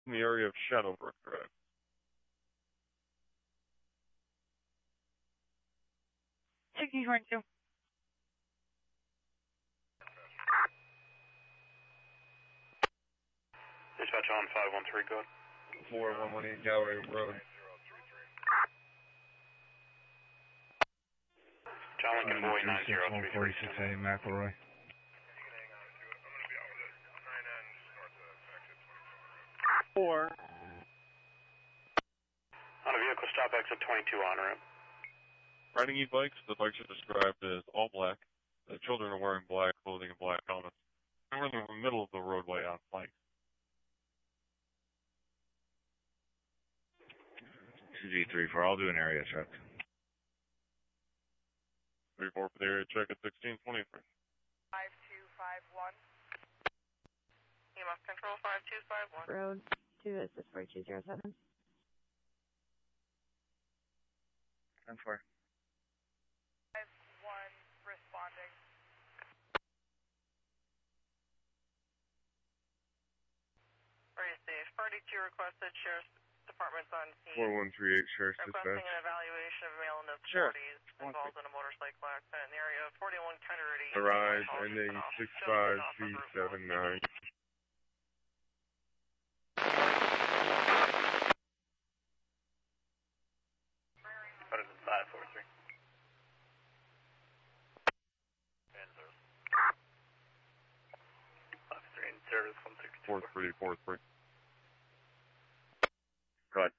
in the area of Shadowbrook Drive. Taking 22. Dispatch on 513, go ahead. 4118 Galway Road. John Lincoln Boy 9033. 146A McElroy. Four. On a vehicle stop exit 22 on ramp. Riding e-bikes, the bikes are described as all black. The children are wearing black clothing and black helmets. And we're in the middle of the roadway on bikes. 2G34, I'll do an area check. 3-4 for the area check at 1623. 5251. EMF control 5251. Road 2, this is 4207. 10-4. 51 responding. Very safe. Party 2 requested Sheriff's Department's on scene. 4138 Sheriff's Requesting Dispatch. an evaluation of a male in his Sure. 40s involved in a motorcycle accident in the area of 41 Kennedy. Arise, ending 65B79. What is it, 543? Officer in service 164. 4343. Go ahead.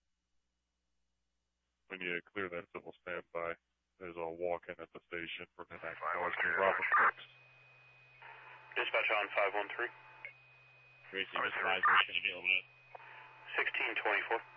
We need to clear that civil standby. There's a walk-in at the station for the next noise from Robert Brooks. Dispatch on 513. Tracy, just advise me, can you deal with it? 1624.